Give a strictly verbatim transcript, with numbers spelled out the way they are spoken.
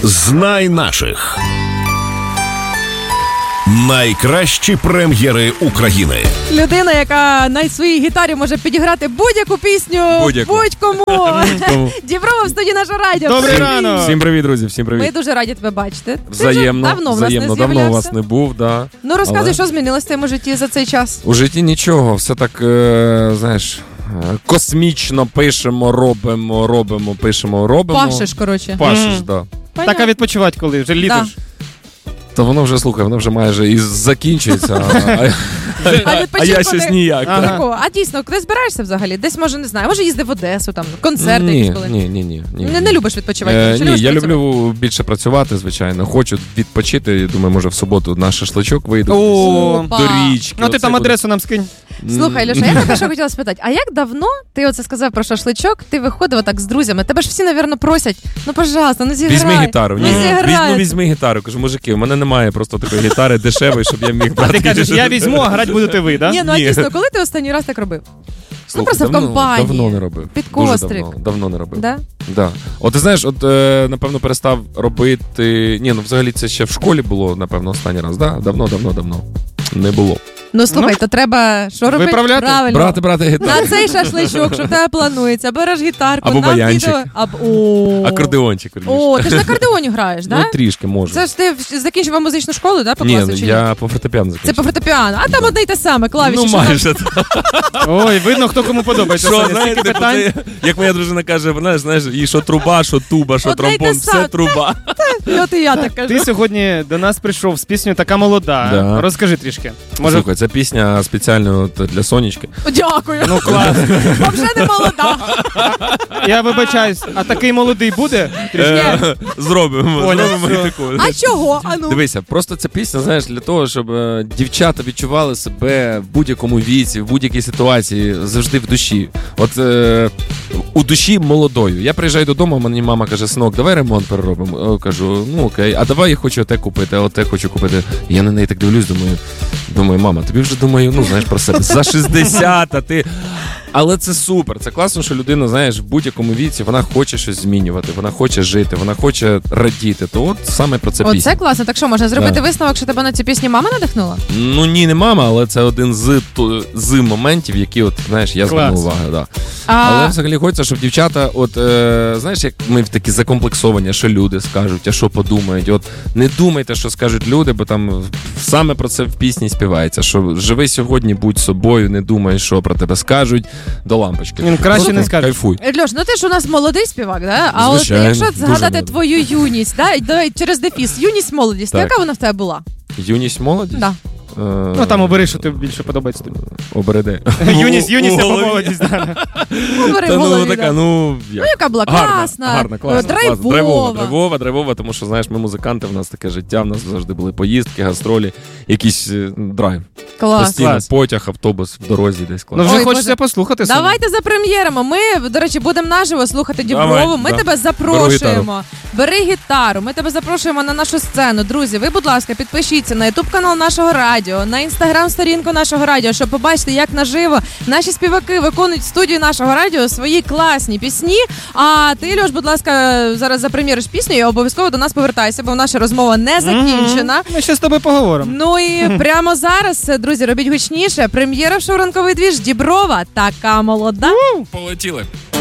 Знай наших. Найкращі прем'єри України. Людина, яка на своїй гітарі може підіграти будь-яку пісню Будь-яку. будь-кому. Діброва в студії Наше Радіо. Добрий ранок. Всім привіт, друзі, всім привіт. Ми дуже раді тебе бачити. Ти Взаємно, вже давно в нас взаємно, не давно у з'являвся. вас не був, да. Ну розказуй, Але... що змінилось в твоєму житті за цей час? У житті нічого, все так, е, знаєш, е, космічно пишемо, робимо, робимо, пишемо, робимо. Пашеш, коротше. Пашеш, Мгм. да. Так, а відпочивати коли? Вже літо Да. ж. Та воно вже, слухай, воно вже майже і закінчується, а, а, А а відпочинку я щось ти- ніяк. Ага. так. Такого. А дійсно, куди збираєшся взагалі? Десь, може, не знаю, може їздив в Одесу, там, концерти Ні, якісь були? ні, ні, ні, ні. Не, не любиш відпочивати? Е, Чи ні, любиш я працювати? люблю більше працювати, звичайно. Хочу відпочити. Думаю, може в суботу на шашличок вийду. О, Опа. До річки. Ну ти Оце там буде. адресу нам скинь. Слухай, Леша, я тебе що хотіла спитати, а як давно ти оце сказав про шашличок, ти виходив отак з друзями? Тебе ж всі, навірно, просять, ну, пожалуйста, ну зіграй. Візьми гітару. Ну, Ні, зіграй. візь- ну, візьми гітару. Кажу, мужики, у мене немає просто такої гітари дешевої, щоб я міг А брати. ти кажеш, я візьму, а грати будете ви, так? Ні, ну а Ні. дійсно, коли ти останній раз так робив? Слухай, просто в давно, компанії. Давно не робив. Під Дуже кострик. Давно, давно не робив. Да? Да. От ти знаєш, от е, напевно перестав робити. Ні, ну взагалі це ще в школі було, напевно, останній раз. Да? Давно, давно, давно. Не було. Ну слухай, то треба що робити? Виправляти? Правильно. Брати, брати гітару. На цей шашличок, що в тебе планується, береш гітарку, Або на баянчик. відео. Або... О. Акордеончик. вірніше. О, ти ж на акордеоні граєш, Ну, так? Да? трішки можу. Це ж ти в- закінчив музичну школу, да, по Ні, класу? ну, чи ні? я по фортепіано закінчив. Це по фортепіано. А там одне й те саме, клавіші. Ну, що там- майже. Ой, видно, хто кому подобається. Що, Саня, знаєте, стільки питань. це, як моя дружина каже, вона, знаєш, і що труба, що туба, що Одне й те тромбон, саме. все труба. От і я так кажу. Ти сьогодні до нас прийшов з піснею «Така молода». Да. Розкажи трішки. Може, Слухай, це пісня спеціально от для Сонечки. Дякую. ну клас. А вже не молода. Я вибачаюсь, а такий молодий буде? Трішки. Е, Зробимо, Понял, зробимо все. таку. А чого? А ну. Дивися, просто ця пісня, знаєш, для того, щоб е, дівчата відчували себе в будь-якому віці, в будь-якій ситуації, завжди в душі. От е, у душі молодою. Я приїжджаю додому, мені мама каже: синок, давай ремонт переробимо. Я кажу, ну окей, а давай я хочу оте купити, а оте хочу купити. І я на неї так дивлюсь, думаю, думаю, мама, тобі вже думаю, ну знаєш про себе, за шістдесят, а ти. Але це супер, це класно, що людина, знаєш, в будь-якому віці вона хоче щось змінювати, вона хоче жити, вона хоче радіти. То от саме про це пісня. Оце класно. Так що, можна зробити Да. висновок, що тебе на цю пісню мама надихнула? Ну ні, не мама, але це один з, то- з моментів, які, от, знаєш, я звернув Клас. увагу. Да. А, Але взагалі хочеться, щоб дівчата, от, е, знаєш, як ми такі закомплексовані, що люди скажуть, а що подумають. От не думайте, що скажуть люди, бо там саме про це в пісні співається, що живи сьогодні, будь собою, не думай, що про тебе скажуть, до лампочки. Він краще Просто не скаже. Кайфуй. Льош, ну ти ж у нас молодий співак, да? А от Звичайно, якщо дуже згадати молодий. твою юність, да? і давай через дефіс, юність, молодість, Так. яка вона в тебе була? Юність, молодість? Да. Е, Ну там обери, що тобі більше подобається тобі. Обереди. Юність, юність У або голові. молодість. да. Говори, Та, ну, молоді, така, да. ну, як? Ну, яка була Гарна, класна, гарна, класна, драйвова. класна. Драйвова, драйвова, драйвова, тому що, знаєш, ми музиканти, в нас таке життя, в нас завжди були поїздки, гастролі, якийсь е, драйв. Клас. Постійно Клас. потяг, автобус в дорозі десь клас. Ну вже Ой, хочеться Боже. послухати. Саня. Давайте за прем'єрами. Ми, до речі, будемо наживо слухати Діброву. Давай, Ми да. тебе запрошуємо. Бери гітару. Ми тебе запрошуємо на нашу сцену. Друзі, ви, будь ласка, підпишіться на ютуб канал нашого радіо, на інстаграм-сторінку нашого радіо, щоб побачити, як наживо наші співаки виконують в студії нашого радіо свої класні пісні. А ти, Льош, будь ласка, зараз запрем'єриш пісню і обов'язково до нас повертайся, бо наша розмова не закінчена. Ми ще з тобою поговоримо. Ну і прямо зараз, друзі, робіть гучніше. Прем'єра в шоу «Ранковий двіж» Діброва. Така молода. Полетіли.